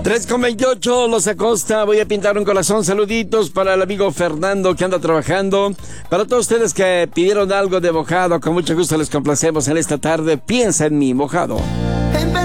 3:28, Los Acosta, voy a pintar un corazón. Saluditos para el amigo Fernando que anda trabajando. Para todos ustedes que pidieron algo de Mojado, con mucho gusto les complacemos en esta tarde. Piensa en mí, Mojado.